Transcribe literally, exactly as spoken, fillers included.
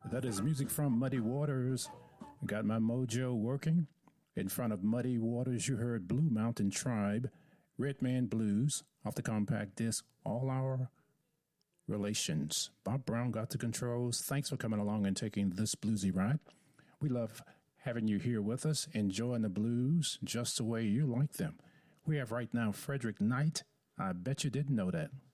That is music from Muddy Waters. Got my mojo working. In front of Muddy Waters, you heard Blue Mountain Tribe, Red Man Blues, off the compact disc, All Our Relations. Bob Brown got the controls. Thanks for coming along and taking this bluesy ride. We love having you here with us, enjoying the blues just the way you like them. We have right now Frederick Knight. I bet you didn't know that.